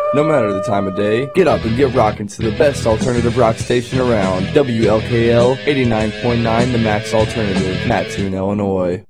No matter the time of day, get up and get rockin' to the best alternative rock station around. WLKL 89.9, the Max Alternative, Mattoon, Illinois.